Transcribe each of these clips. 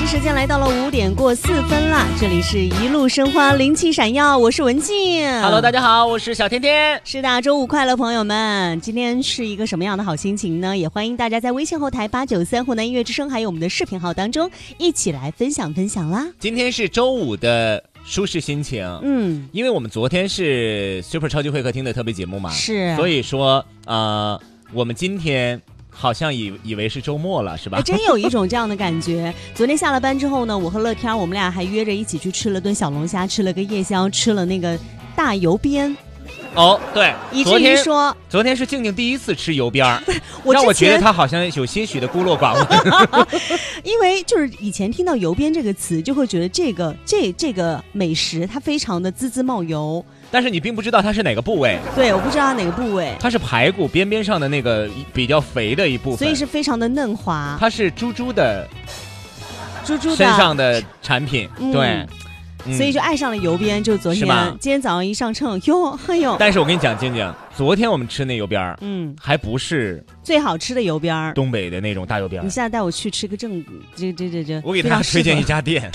时间来到了5点过4分啦，这里是一路生花，灵气闪耀，我是文静。 Hello， 大家好，我是小天天。 是的，周五快乐，朋友们！今天是一个什么样的好心情呢？也欢迎大家在微信后台893湖南音乐之声，还有我们的视频号当中一起来分享啦。 今天是周五的舒适心情，因为我们昨天是 Super 超级会客厅的特别节目嘛， 是， 所以说我们今天好像以为是周末了，是吧？ 真有一种这样的感觉。昨天下了班之后呢，我和乐天我们俩还约着一起去吃了顿小龙虾，吃了个夜宵，吃了那个大油边。 哦，对， 以至于说昨天是静静第一次吃油边儿， 让我觉得他好像有些许的孤陋寡闻。 因为就是以前听到油边这个词，就会觉得这个美食它非常的滋滋冒油。 但是你并不知道它是哪个部位。 对，我不知道它哪个部位。 它是排骨边上的那个比较肥的一部分， 所以是非常的嫩滑。 它是猪的身上的产品，对。 所以就爱上了油边，就昨天今天早上一上称，哟嘿哟。 但是我跟你讲，静静，昨天我们吃那油边还不是最好吃的油边， 东北的那种大油边。 你现在带我去吃个这， 我给大家推荐一家店。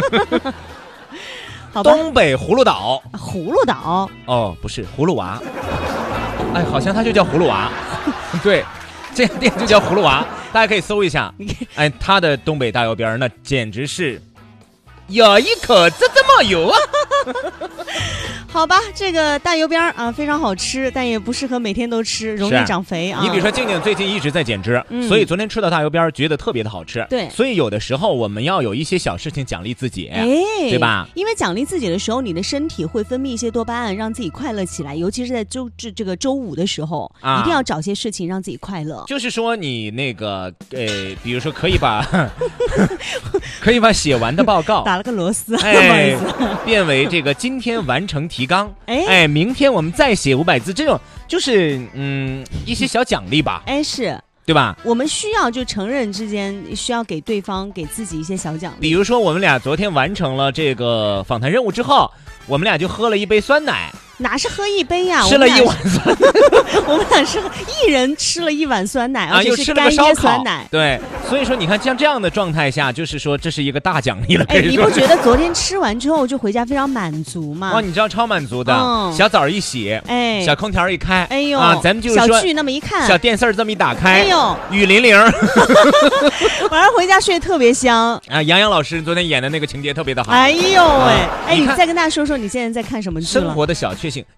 好吧， 东北葫芦岛。 葫芦岛？ 哦，不是葫芦娃。哎，好像它就叫葫芦娃。对，这家店就叫葫芦娃，大家可以搜一下。哎，它的东北大油边那简直是有一口这么油啊！ 好吧，这个大油边啊非常好吃，但也不适合每天都吃，容易长肥啊。 你比如说静静最近一直在减脂，所以昨天吃到大油边觉得特别的好吃。 对， 所以有的时候我们要有一些小事情奖励自己，对吧？ 因为奖励自己的时候，你的身体会分泌一些多巴胺，让自己快乐起来。尤其是在这个周五的时候，一定要找些事情让自己快乐。 就是说你那个比如说可以把写完的报告打了个螺丝， 变为这个今天完成提纲，明天我们再写500字，这种就是一些小奖励吧， 是。 对吧？ 我们需要就成人之间需要给对方给自己一些小奖励。 比如说我们俩昨天完成了这个访谈任务之后，我们俩就喝了一杯酸奶。 哪是喝一杯呀？ 吃了1碗酸奶。 我们俩是一人吃了1碗酸奶，而且是干椰酸奶。 对，所以说你看像这样的状态下，就是说这是一个大奖励了。 你不觉得昨天吃完之后就回家非常满足吗？ 哇，你知道超满足的。小澡一洗，小空调一开，咱们就是说小剧那么一看， 小电视这么一打开，雨霖铃。 晚上回家睡得特别香啊！杨洋老师昨天演的那个情节特别的好。 哎呦喂，你再跟大家说说你现在在看什么剧了？ 生活的小确幸。